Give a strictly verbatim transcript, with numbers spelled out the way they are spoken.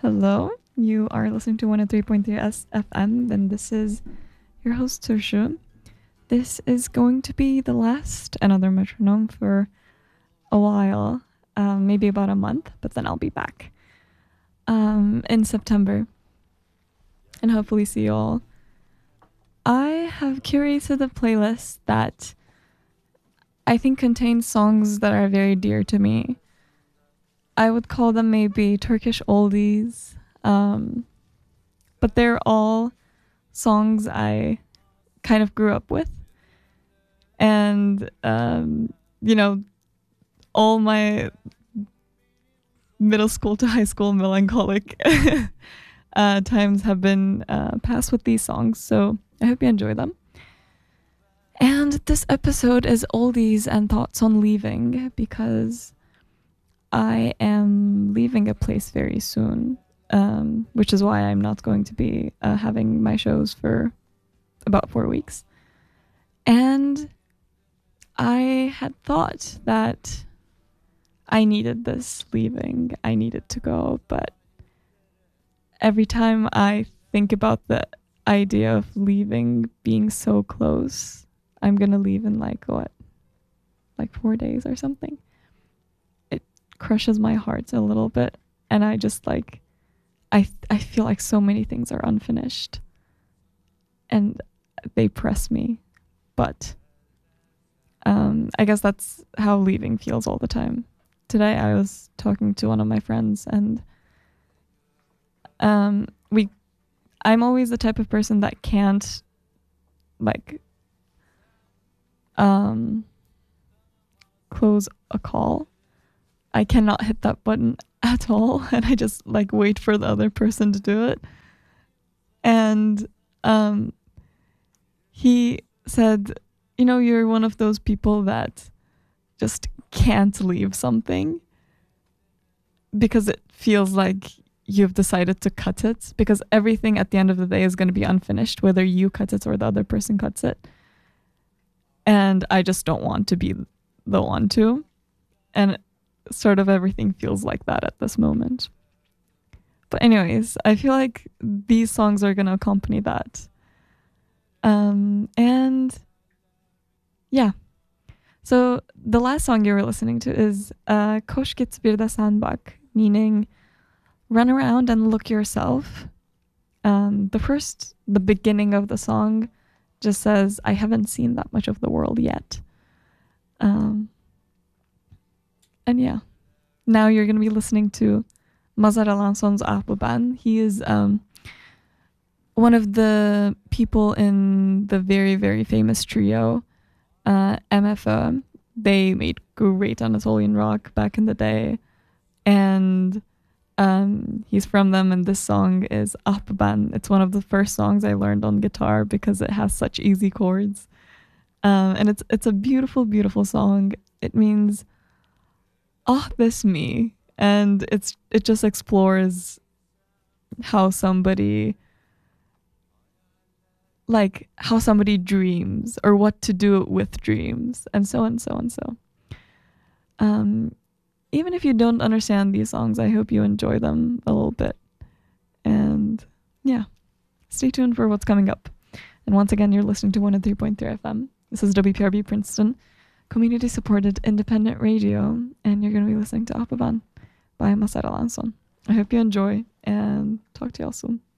Hello, you are listening to one oh three point three S F M, and this is your host, Turshu. This is going to be the last Another Metronome for a while, um, maybe about a month, but then I'll be back um, in September, and hopefully see you all. I have curated a playlist that I think contains songs that are very dear to me. I would call them maybe Turkish oldies, um, but they're all songs I kind of grew up with. And, um, you know, all my middle school to high school melancholic uh, times have been uh, passed with these songs, so I hope you enjoy them. And this episode is oldies and thoughts on leaving, because I am leaving a place very soon, um, which is why I'm not going to be uh, having my shows for about four weeks. And I had thought that I needed this leaving. I needed to go, but every time I think about the idea of leaving being so close, I'm going to leave in like, what, like four days or something. Crushes my heart a little bit, and I just like I I feel like so many things are unfinished and they press me, but um I guess that's how leaving feels all the time. Today I was talking to one of my friends, and um we I'm always the type of person that can't like um close a call. I cannot hit that button at all, and I just like wait for the other person to do it. And um, he said, you know, you're one of those people that just can't leave something because it feels like you've decided to cut it, because everything at the end of the day is going to be unfinished, whether you cut it or the other person cuts it. And I just don't want to be the one to. And sort of everything feels like that at this moment. But anyways, I feel like these songs are going to accompany that. Um, and yeah. So the last song you were listening to is uh, Koş git bir de sen bak, meaning run around and look yourself. Um, the first, the beginning of the song just says, I haven't seen that much of the world yet. Um, And yeah, now you're going to be listening to Mazhar Alanson's Ah Bu Ben. He is um, one of the people in the very, very famous trio, uh, M F O. They made great Anatolian rock back in the day. And um, he's from them, and this song is Ah Bu Ben. It's one of the first songs I learned on guitar because it has such easy chords. Um, and it's it's a beautiful, beautiful song. It means ah, this me, and it's it just explores how somebody like how somebody dreams, or what to do with dreams, and so on, so on, so. Um, even if you don't understand these songs, I hope you enjoy them a little bit, and yeah, stay tuned for what's coming up. And once again, you're listening to one oh three point three F M. This is W P R B Princeton, community-supported independent radio, and you're going to be listening to Ah Bu Ben by Mazhar Alanson. I hope you enjoy, and talk to y'all soon.